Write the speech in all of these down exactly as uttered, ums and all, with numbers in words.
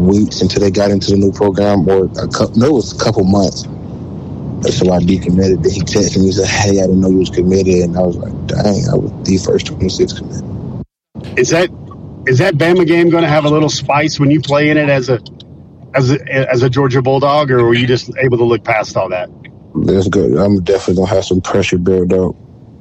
weeks until they got into the new program, or a couple, no, it was a couple months. So I decommitted. Then he texted me and said, hey, I didn't know you was committed. And I was like, dang, I was the first twenty-six committed. Is that is that Bama game going to have a little spice when you play in it as a as a, as a Georgia Bulldog, or were you just able to look past all that? That's good. I'm definitely going to have some pressure built up.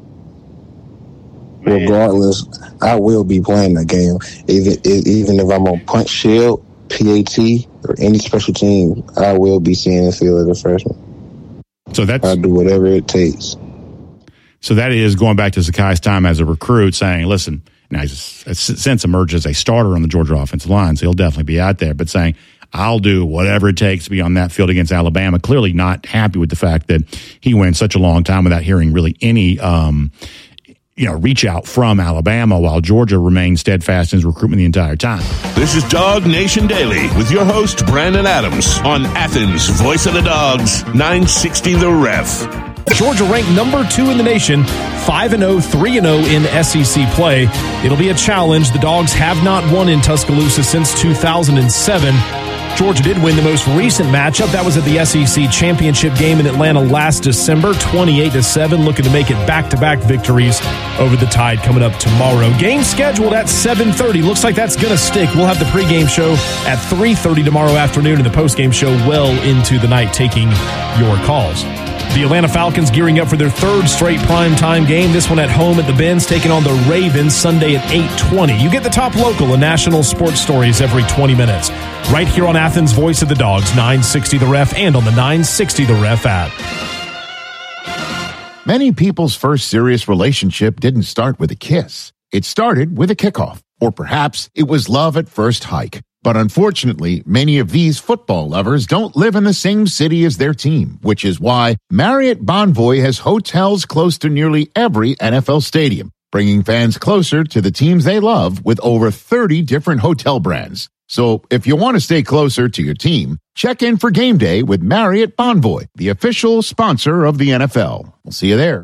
Man. Regardless, I will be playing that game. Even, even if I'm on punch shield, P A T, or any special team, I will be seeing the field as a freshman. So that's, I'll do whatever it takes. So that is going back to Zakai's time as a recruit, saying, listen, now he's since emerged as a starter on the Georgia offensive line, so he'll definitely be out there, but saying, I'll do whatever it takes to be on that field against Alabama. Clearly not happy with the fact that he went such a long time without hearing really any, um, you know, reach out from Alabama, while Georgia remained steadfast in his recruitment the entire time. This is Dog Nation Daily with your host, Brandon Adams, on Athens, voice of the Dogs, nine sixty The Ref. Georgia ranked number two in the nation, five and oh, three and oh in S E C play. It'll be a challenge. The Dogs have not won in Tuscaloosa since two thousand seven. Georgia did win the most recent matchup. That was at the S E C championship game in Atlanta last December, twenty-eight to seven, looking to make it back-to-back victories over the Tide coming up tomorrow. Game scheduled at seven thirty. Looks like that's going to stick. We'll have the pregame show at three thirty tomorrow afternoon and the postgame show well into the night, taking your calls. The Atlanta Falcons gearing up for their third straight primetime game. This one at home at the Benz, taking on the Ravens Sunday at eight twenty. You get the top local and national sports stories every twenty minutes. Right here on Athens, voice of the Dogs, nine sixty The Ref, and on the nine sixty The Ref app. Many people's first serious relationship didn't start with a kiss. It started with a kickoff. Or perhaps it was love at first hike. But unfortunately, many of these football lovers don't live in the same city as their team, which is why Marriott Bonvoy has hotels close to nearly every N F L stadium, bringing fans closer to the teams they love with over thirty different hotel brands. So if you want to stay closer to your team, check in for game day with Marriott Bonvoy, the official sponsor of the N F L. We'll see you there.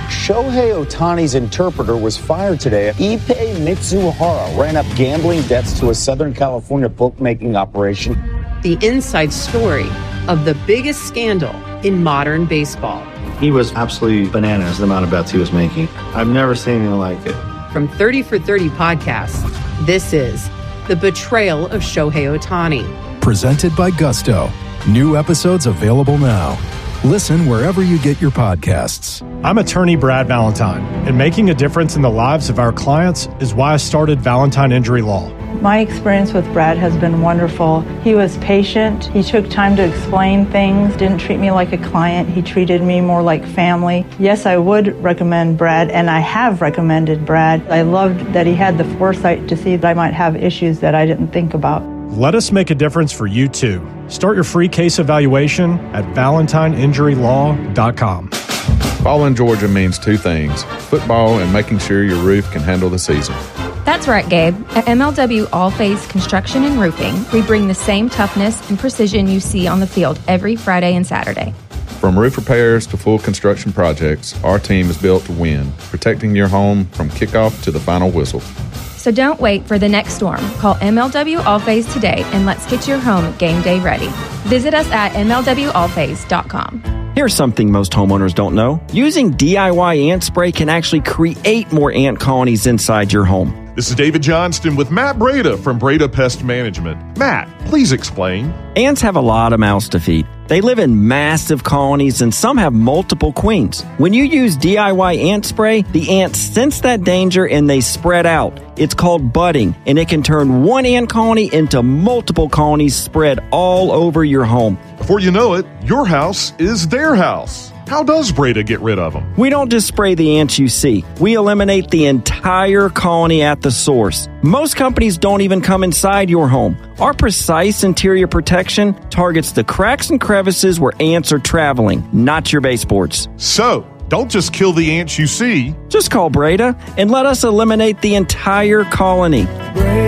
Shohei Ohtani's interpreter was fired today. Ippei Mitsuhara ran up gambling debts to a Southern California bookmaking operation. The inside story of the biggest scandal in modern baseball. He was absolutely bananas, the amount of bets he was making. I've never seen anything like it. From thirty for thirty podcasts, this is The Betrayal of Shohei Ohtani. Presented by Gusto. New episodes available now. Listen wherever you get your podcasts. I'm attorney Brad Valentine, and making a difference in the lives of our clients is why I started Valentine Injury Law. My experience with Brad has been wonderful. He was patient. He took time to explain things, didn't treat me like a client. He treated me more like family. Yes, I would recommend Brad, and I have recommended Brad. I loved that he had the foresight to see that I might have issues that I didn't think about. Let us make a difference for you, too. Start your free case evaluation at valentine injury law dot com. Fall in Georgia means two things: football and making sure your roof can handle the season. That's right, Gabe. At M L W All-Phase Construction and Roofing, we bring the same toughness and precision you see on the field every Friday and Saturday. From roof repairs to full construction projects, our team is built to win, protecting your home from kickoff to the final whistle. So don't wait for the next storm. Call M L W All-Phase today and let's get your home game day ready. Visit us at M L W all phase dot com. Here's something most homeowners don't know. Using D I Y ant spray can actually create more ant colonies inside your home. This is David Johnston with Matt Breda from Breda Pest Management. Matt, please explain. Ants have a lot of mouths to feed. They live in massive colonies and some have multiple queens. When you use D I Y ant spray, the ants sense that danger and they spread out. It's called budding, and it can turn one ant colony into multiple colonies spread all over your home. Before you know it, your house is their house. How does Breda get rid of them? We don't just spray the ants you see. We eliminate the entire colony at the source. Most companies don't even come inside your home. Our precise interior protection targets the cracks and crevices where ants are traveling, not your baseboards. So, don't just kill the ants you see. Just call Breda and let us eliminate the entire colony.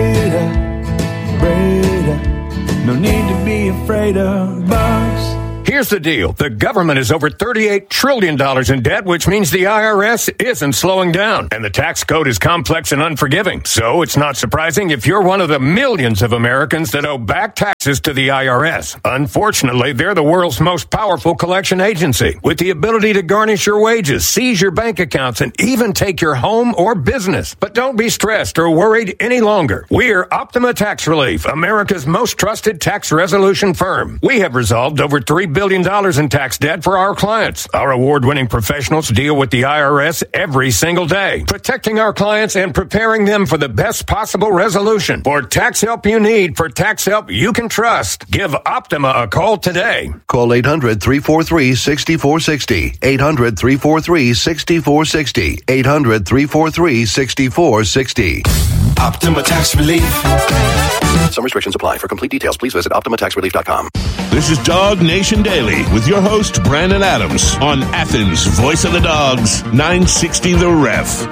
Breda, Breda, no need to be afraid of bugs. Here's the deal. The government is over thirty-eight trillion dollars in debt, which means the I R S isn't slowing down. And the tax code is complex and unforgiving. So it's not surprising if you're one of the millions of Americans that owe back taxes to the I R S. Unfortunately, they're the world's most powerful collection agency with the ability to garnish your wages, seize your bank accounts, and even take your home or business. But don't be stressed or worried any longer. We're Optima Tax Relief, America's most trusted tax resolution firm. We have resolved over three billion dollars in tax debt for our clients. Our award-winning professionals deal with the I R S every single day, protecting our clients and preparing them for the best possible resolution. For tax help you need, for tax help you can trust, give Optima a call today. Call eight hundred, three four three, six four six zero. eight hundred, three four three, six four six zero. eight hundred, three four three, six four six zero. Optima Tax Relief. Some restrictions apply. For complete details, please visit optima tax relief dot com. This is Dog Nation Daily with your host, Brandon Adams, on Athens' Voice of the Dogs, nine sixty The Ref.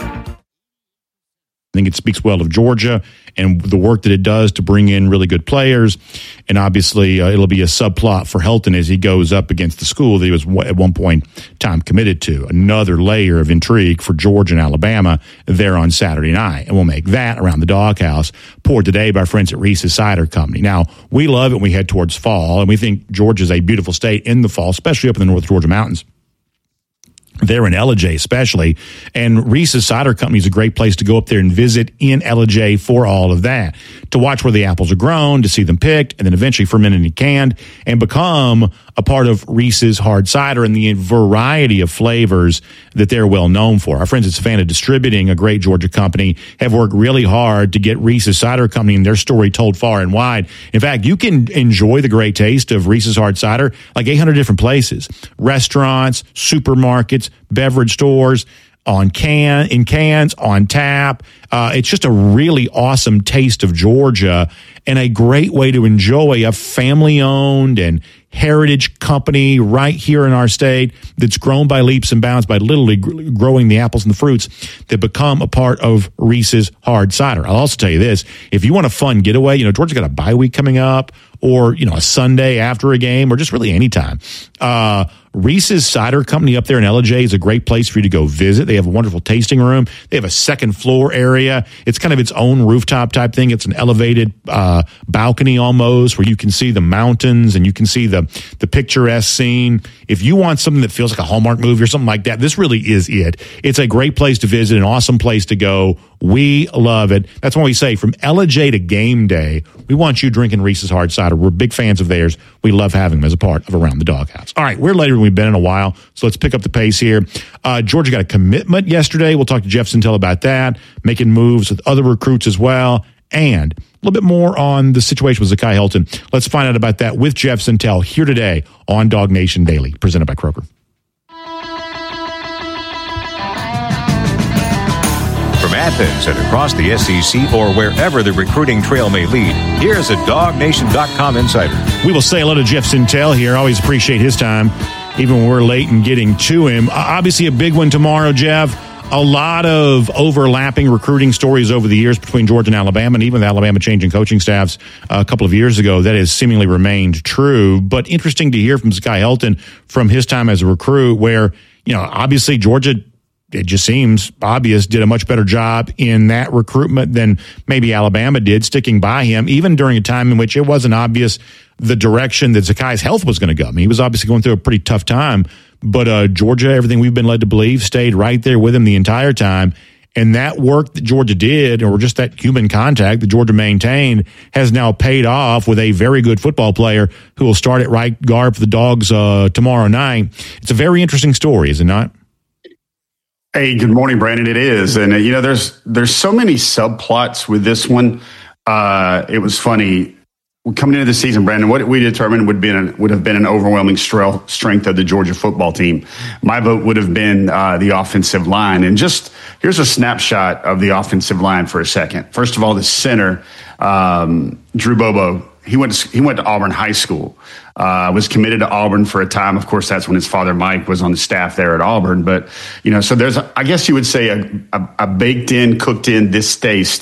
I think it speaks well of Georgia and the work that it does to bring in really good players. And obviously, uh, it'll be a subplot for Helton as he goes up against the school that he was at one point time committed to. Another layer of intrigue for Georgia and Alabama there on Saturday night. And we'll make that around the doghouse, poured today by our friends at Reese's Cider Company. Now, we love it when we head towards fall, and we think Georgia's a beautiful state in the fall, especially up in the North Georgia mountains. There in Ellijay especially, and Reese's Cider Company is a great place to go up there and visit in Ellijay for all of that, to watch where the apples are grown, to see them picked, and then eventually fermented and canned, and become a part of Reese's Hard Cider and the variety of flavors that they're well known for. Our friends at Savannah Distributing, a great Georgia company, have worked really hard to get Reese's Cider Company and their story told far and wide. In fact, you can enjoy the great taste of Reese's Hard Cider like eight hundred different places, restaurants, supermarkets, beverage stores, on can, in cans, on tap. Uh, it's just a really awesome taste of Georgia and a great way to enjoy a family-owned and heritage company right here in our state that's grown by leaps and bounds by literally gr- growing the apples and the fruits that become a part of Reese's Hard Cider. I'll also tell you this, if you want a fun getaway, you know, Georgia's got a bye week coming up, or, you know, a Sunday after a game, or just really any time. Uh, Reese's Cider Company up there in Ellijay is a great place for you to go visit. They have a wonderful tasting room. They have a second floor area. It's kind of its own rooftop type thing. It's an elevated uh, balcony almost where you can see the mountains and you can see the, the picturesque scene. If you want something that feels like a Hallmark movie or something like that, this really is it. It's a great place to visit, an awesome place to go. We love it. That's why we say from Ellijay to game day, we want you drinking Reese's Hard Cider. We're big fans of theirs. We love having them as a part of Around the Doghouse. All right, we're later than we've been in a while, so let's pick up the pace here. Uh, Georgia got a commitment yesterday. We'll talk to Jeff Sentell about that, making moves with other recruits as well, and a little bit more on the situation with Zakai Helton. Let's find out about that with Jeff Sentell here today on Dog Nation Daily, presented by Kroger. From Athens and across the S E C or wherever the recruiting trail may lead, here's a dog nation dot com insider. We will say hello to Jeff Sentell here. Always appreciate his time, even when we're late in getting to him. Obviously a big one tomorrow, Jeff. A lot of overlapping recruiting stories over the years between Georgia and Alabama, and even with Alabama changing coaching staffs a couple of years ago, that has seemingly remained true. But interesting to hear from Zakai Helton from his time as a recruit where, you know, obviously Georgia, it just seems obvious, did a much better job in that recruitment than maybe Alabama did, sticking by him, even during a time in which it wasn't obvious the direction that Zakai's health was going to go. I mean, he was obviously going through a pretty tough time, but uh, Georgia, everything we've been led to believe, stayed right there with him the entire time. And that work that Georgia did, or just that human contact that Georgia maintained, has now paid off with a very good football player who will start at right guard for the Dogs uh, tomorrow night. It's a very interesting story, is it not? Hey, good morning, Brandon. It is. And, uh, you know, there's there's so many subplots with this one. Uh, it was funny. Coming into the season, Brandon, what we determined would be an, would have been an overwhelming strength strength of the Georgia football team. My vote would have been uh, the offensive line. And just here's a snapshot of the offensive line for a second. First of all, the center, um, Drew Bobo. He went to, he went to Auburn High School, uh, was committed to Auburn for a time. Of course, that's when his father, Mike, was on the staff there at Auburn. But, you know, so there's, a, I guess you would say, a, a, a baked in, cooked in distaste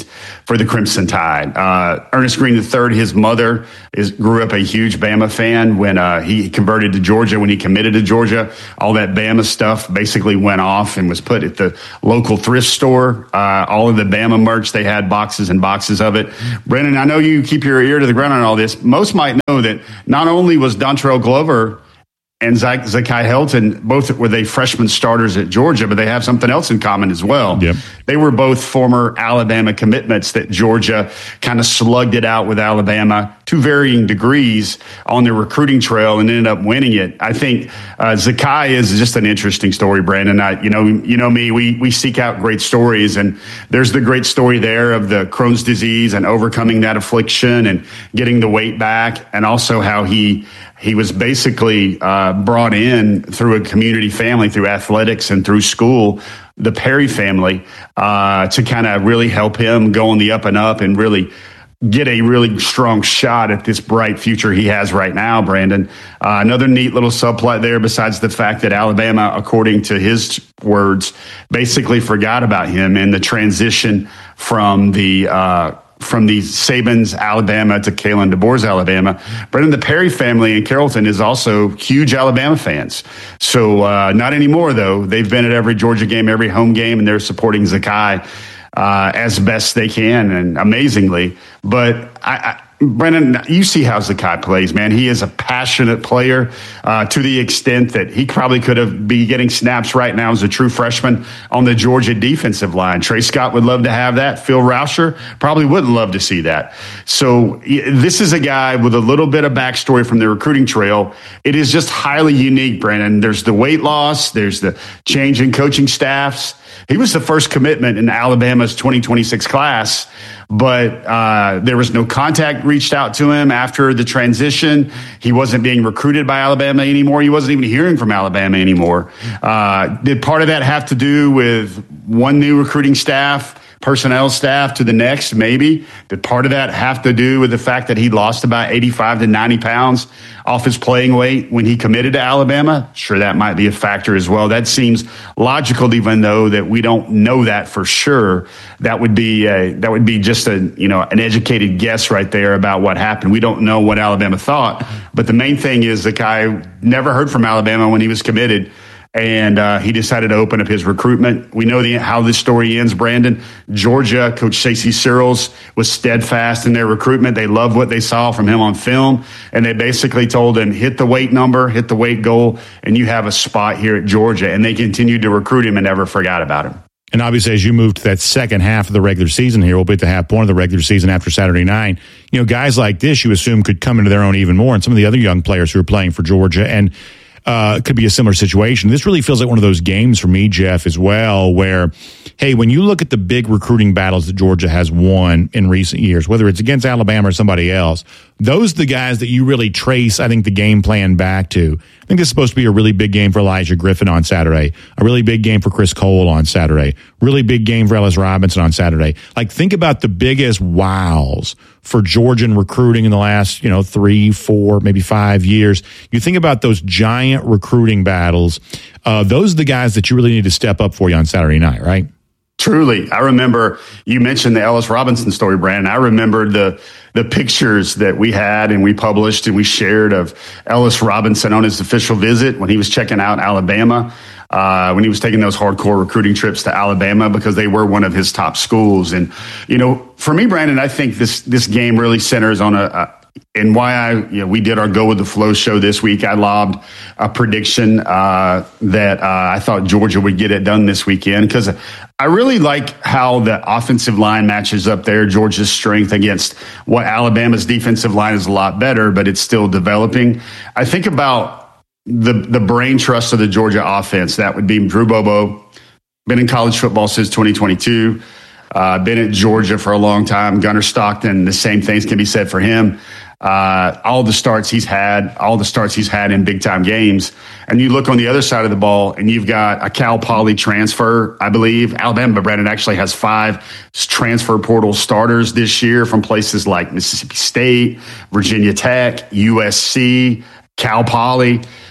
for the Crimson Tide. Uh, Ernest Green the third, his mother is grew up a huge Bama fan when uh, he converted to Georgia. When he committed to Georgia, all that Bama stuff basically went off and was put at the local thrift store. Uh, all of the Bama merch, they had boxes and boxes of it. Brendan, I know you keep your ear to the ground on all this. Most might know that not only was Dontrell Glover and Zach, Zakai Helton, both were they freshman starters at Georgia, but they have something else in common as well. Yep. They were both former Alabama commitments that Georgia kind of slugged it out with Alabama to varying degrees on their recruiting trail and ended up winning it. I think uh, Zakai is just an interesting story, Brandon. I, you know, you know me, we we seek out great stories, and there's the great story there of the Crohn's disease and overcoming that affliction and getting the weight back, and also how he He was basically uh, brought in through a community family, through athletics and through school, the Perry family, uh, to kind of really help him go on the up and up and really get a really strong shot at this bright future he has right now, Brandon. Uh, another neat little subplot there, besides the fact that Alabama, according to his words, basically forgot about him in the transition from the uh from the Saban's Alabama to Kalen DeBoer's Alabama. Brendan, the Perry family in Carrollton is also huge Alabama fans. So uh, not anymore, though. They've been at every Georgia game, every home game, and they're supporting Zakai uh, as best they can, and amazingly. But I, I Brennan, you see how Zakai plays, man. He is a passionate player uh, to the extent that he probably could have be getting snaps right now as a true freshman on the Georgia defensive line. Trey Scott would love to have that. Phil Rauscher probably wouldn't love to see that. So this is a guy with a little bit of backstory from the recruiting trail. It is just highly unique, Brandon. There's the weight loss. There's the change in coaching staffs. He was the first commitment in Alabama's twenty twenty-six class, but uh, there was no contact reached out to him after the transition. He wasn't being recruited by Alabama anymore. He wasn't even hearing from Alabama anymore. Uh, did part of that have to do with one new recruiting staff, personnel staff to the next? Maybe. Did part of that have to do with the fact that he lost about eighty-five to ninety pounds off his playing weight when he committed to Alabama? Sure, that might be a factor as well. That seems logical, even though that we don't know that for sure. That would be a, that would be just a you know an educated guess right there about what happened. We don't know what Alabama thought, but the main thing is the guy never heard from Alabama when he was committed. And uh, he decided to open up his recruitment. We know the, how this story ends, Brandon. Georgia, Coach Stacey Searles was steadfast in their recruitment. They loved what they saw from him on film. And they basically told him, hit the weight number, hit the weight goal, and you have a spot here at Georgia. And they continued to recruit him and never forgot about him. And obviously, as you move to that second half of the regular season here, we'll be at the half point of the regular season after Saturday night. You know, guys like this, you assume, could come into their own even more. And some of the other young players who are playing for Georgia. And Uh, it could be a similar situation. This really feels like one of those games for me, Jeff, as well, where, hey, when you look at the big recruiting battles that Georgia has won in recent years, whether it's against Alabama or somebody else, those are the guys that you really trace, I think, the game plan back to. I think this is supposed to be a really big game for Elijah Griffin on Saturday, a really big game for Chris Cole on Saturday, really big game for Ellis Robinson on Saturday. Like, think about the biggest wows for Georgian recruiting in the last, you know, three, four, maybe five years. You think about those giant recruiting battles. Uh, those are the guys that you really need to step up for you on Saturday night, right? Truly. I remember you mentioned the Ellis Robinson story, Brandon. I remember the the pictures that we had and we published and we shared of Ellis Robinson on his official visit when he was checking out Alabama, uh, when he was taking those hardcore recruiting trips to Alabama because they were one of his top schools. And, you know, for me, Brandon, I think this this game really centers on a, a and why I, you know, we did our Go with the Flow show this week. I lobbed a prediction uh, that uh, I thought Georgia would get it done this weekend because I really like how the offensive line matches up there, Georgia's strength against what Alabama's defensive line is a lot better, but it's still developing. I think about the the brain trust of the Georgia offense. That would be Drew Bobo, been in college football since twenty twenty-two. Uh, been at Georgia for a long time. Gunnar Stockton, the same things can be said for him. Uh, all the starts he's had, all the starts he's had in big time games. And you look on the other side of the ball and you've got a Cal Poly transfer, I believe. Alabama, Brandon, actually has five transfer portal starters this year from places like Mississippi State, Virginia Tech, U S C, Cal Poly.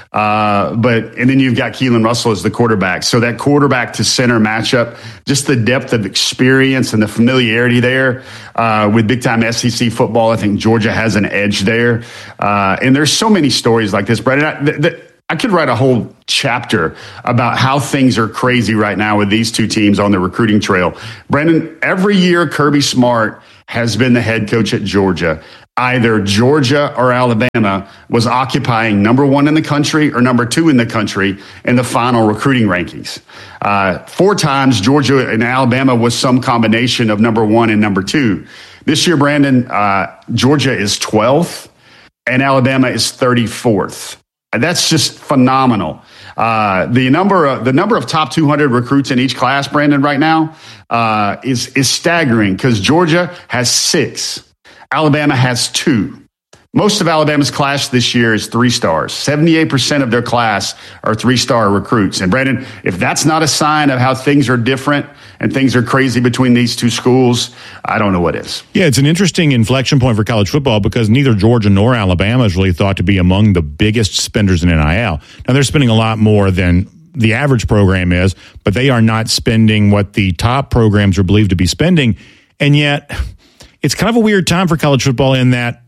Uh, but, and then you've got Keelan Russell as the quarterback. So that quarterback to center matchup, just the depth of experience and the familiarity there, uh, with big time S E C football. I think Georgia has an edge there. Uh, and there's so many stories like this, Brandon. I, th- th- I could write a whole chapter about how things are crazy right now with these two teams on the recruiting trail. Brandon, every year Kirby Smart has been the head coach at Georgia. Either Georgia or Alabama was occupying number one in the country or number two in the country in the final recruiting rankings. Uh, four times Georgia and Alabama was some combination of number one and number two. This year, Brandon, uh, Georgia is twelfth and Alabama is thirty-fourth. That's just phenomenal. Uh, the number of the number of top two hundred recruits in each class, Brandon, right now uh, is is staggering because Georgia has six. Alabama has two. Most of Alabama's class this year is three stars. seventy-eight percent of their class are three-star recruits. And Brandon, if that's not a sign of how things are different and things are crazy between these two schools, I don't know what is. Yeah, it's an interesting inflection point for college football because neither Georgia nor Alabama is really thought to be among the biggest spenders in N I L. Now, they're spending a lot more than the average program is, but they are not spending what the top programs are believed to be spending. And yet, it's kind of a weird time for college football in that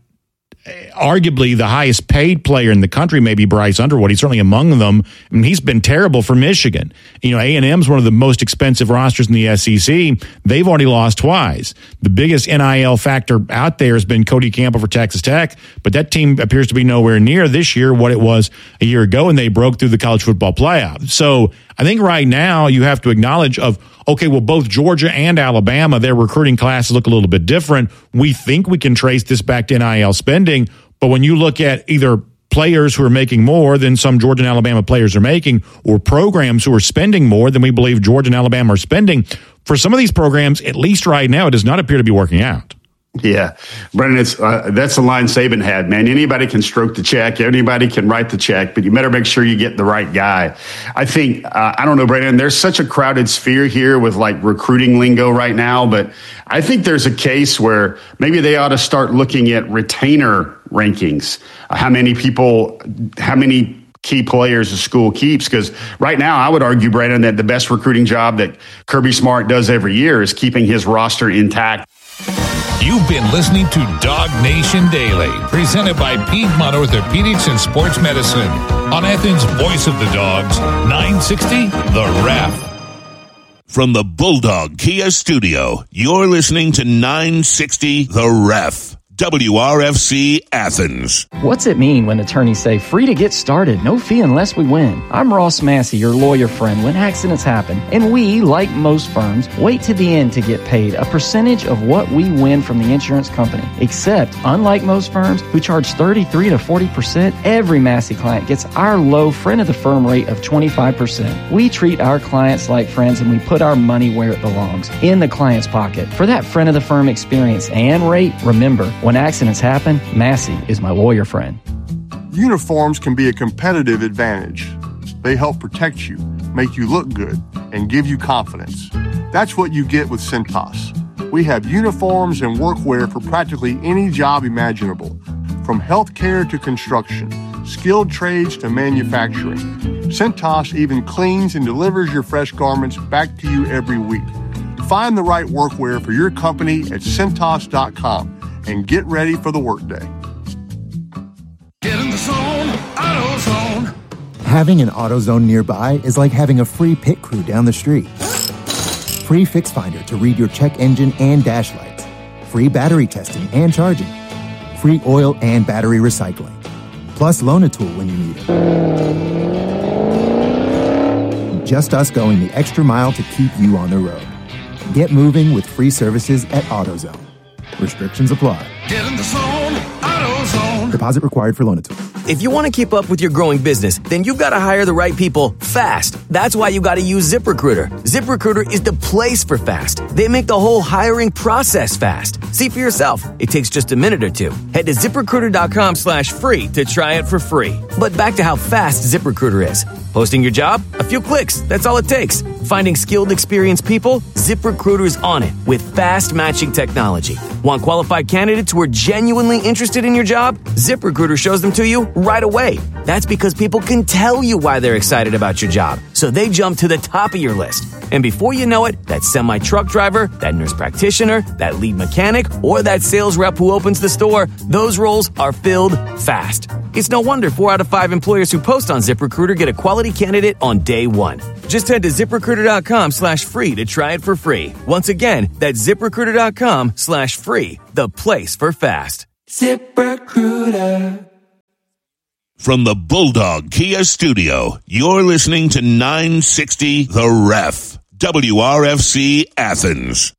arguably the highest paid player in the country may be Bryce Underwood. He's certainly among them. I mean, he's been terrible for Michigan. You know, A and M's one of the most expensive rosters in the S E C. They've already lost twice. The biggest N I L factor out there has been Cody Campbell for Texas Tech, but that team appears to be nowhere near this year what it was a year ago, and they broke through the college football playoff. So I think right now you have to acknowledge of, okay, well, both Georgia and Alabama, their recruiting classes look a little bit different. We think we can trace this back to N I L spending, but when you look at either players who are making more than some Georgia and Alabama players are making, or programs who are spending more than we believe Georgia and Alabama are spending, for some of these programs, at least right now, it does not appear to be working out. Yeah, Brennan, it's, uh, that's the line Saban had, man. Anybody can stroke the check. Anybody can write the check, but you better make sure you get the right guy. I think, uh, I don't know, Brennan, there's such a crowded sphere here with like recruiting lingo right now, but I think there's a case where maybe they ought to start looking at retainer rankings. Uh, how many people, how many key players the school keeps, because right now I would argue, Brandon, that the best recruiting job that Kirby Smart does every year is keeping his roster intact. You've been listening to Dog Nation Daily, presented by Piedmont Orthopedics and Sports Medicine on Athens' Voice of the Dogs, nine sixty The Ref. From the Bulldog Kia Studio, you're listening to nine sixty The Ref. W R F C Athens. What's it mean when attorneys say free to get started, no fee unless we win? I'm Ross Massey, your lawyer friend when accidents happen, and we, like most firms, wait to the end to get paid a percentage of what we win from the insurance company. Except, unlike most firms who charge thirty-three to forty percent, every Massey client gets our low friend of the firm rate of twenty-five percent. We treat our clients like friends and we put our money where it belongs, in the client's pocket. For that friend of the firm experience and rate, remember, when accidents happen, Massey is my lawyer friend. Uniforms can be a competitive advantage. They help protect you, make you look good, and give you confidence. That's what you get with Cintas. We have uniforms and workwear for practically any job imaginable, from healthcare to construction, skilled trades to manufacturing. Cintas even cleans and delivers your fresh garments back to you every week. Find the right workwear for your company at Cintas dot com. And get ready for the workday. Get in the zone, AutoZone. Having an AutoZone nearby is like having a free pit crew down the street. Free Fix Finder to read your check engine and dash lights. Free battery testing and charging. Free oil and battery recycling. Plus Loan-A-Tool when you need it. Just us going the extra mile to keep you on the road. Get moving with free services at AutoZone. Restrictions apply. Get in the zone, AutoZone. Deposit required for Loan-A-Tool. If you want to keep up with your growing business, then you've got to hire the right people fast. That's why you got to use ZipRecruiter. ZipRecruiter is the place for fast. They make the whole hiring process fast. See for yourself. It takes just a minute or two. Head to ZipRecruiter.com slash free to try it for free. But back to how fast ZipRecruiter is. Posting your job? A few clicks. That's all it takes. Finding skilled, experienced people? ZipRecruiter is on it with fast matching technology. Want qualified candidates who are genuinely interested in your job? ZipRecruiter shows them to you right away. That's because people can tell you why they're excited about your job, so they jump to the top of your list. And before you know it, that semi-truck driver, that nurse practitioner, that lead mechanic, or that sales rep who opens the store, those roles are filled fast. It's no wonder four out of five employers who post on ZipRecruiter get a quality candidate on day one. Just head to ZipRecruiter.com slash free to try it for free. Once again, that's ZipRecruiter.com slash free, the place for fast. ZipRecruiter. From the Bulldog Kia Studio, you're listening to nine sixty The Ref, W R F C Athens.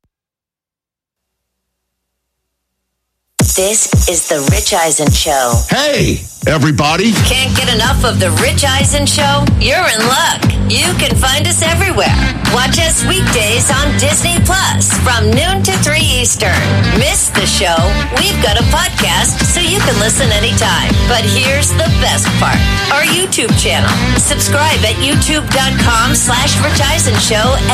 This is the Rich Eisen Show. Hey, everybody. Can't get enough of the Rich Eisen Show? You're in luck. You can find us everywhere. Watch us weekdays on Disney Plus from noon to three Eastern. Miss the show? We've got a podcast so you can listen anytime. But here's the best part. Our YouTube channel. Subscribe at youtube.com slash Rich Eisen Show